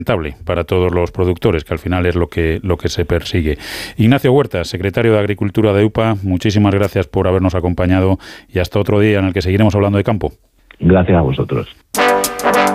rentable para todos los productores, que al final es lo que se persigue. Ignacio Huertas, secretario de Agricultura de UPA, muchísimas gracias por habernos acompañado y hasta otro día en el que seguiremos hablando de campo. Gracias a vosotros.